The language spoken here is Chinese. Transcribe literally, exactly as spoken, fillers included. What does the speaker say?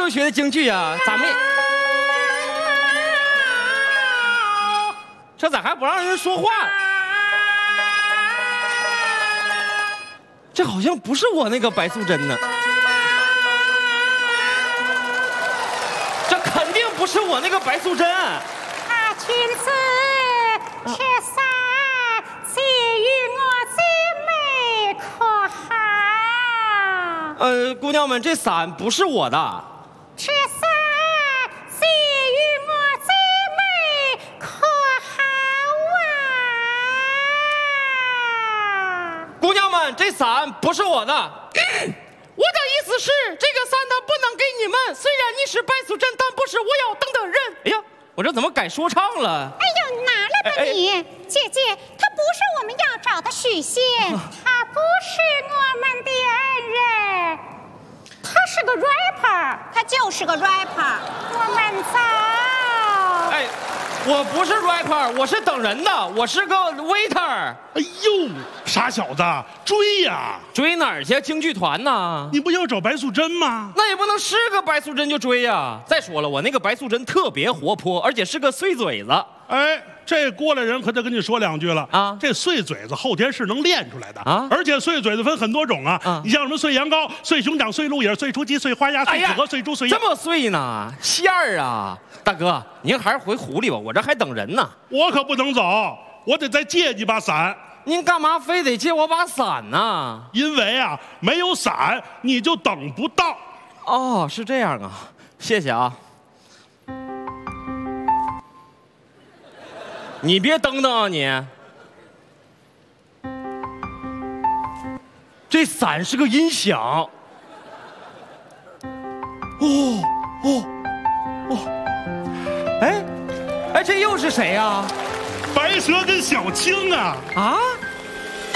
就学的京剧啊，咋没？这咋还不让人说话？这好像不是我那个白素贞呢，这肯定不是我那个白素贞。 啊，君子吃伞，寄予我最美可好？ 呃，姑娘们，这伞不是我的。 吃伞，寄予我最美可好啊？ 姑娘们，这伞不是我的。嗯我的意思是，这个伞它不能给你们。虽然你是白素贞，但不是我要等的人。哎呀，我这怎么改说唱了？ 哎呦，拿来吧你！哎哎姐姐，他不是我们要找的许仙，他不是我们的恩人，他是个 rapper， 他就是个 rapper。我们走。 哎，我不是 rapper， 我是等人的，我是个 waiter。 哎呦，傻小子，追呀！ 追哪儿去？京剧团呢？ 你不要找白素贞吗？ 那也不能是个白素贞就追呀。再说了，我那个白素贞特别活泼，而且是个碎嘴子。 哎，这过来人可得跟你说两句了啊！ 这碎嘴子后天是能练出来的啊！ 而且碎嘴子分很多种啊！ 啊你像什么碎羊羔、碎熊掌、碎鹿眼、碎雏鸡、碎花鸭、碎纸盒、碎猪、碎鸭， 这么碎呢？馅儿啊！大哥，您还是回湖里吧，我这还等人呢。 我可不能走，我得再借你把伞。 您干嘛非得借我把伞呢？ 因为啊，没有伞你就等不到。 哦，是这样啊，谢谢啊。你别蹬蹬啊你！这伞是个音响。哦哦哦！哎哎，这又是谁呀？ 白蛇跟小青啊！ 啊！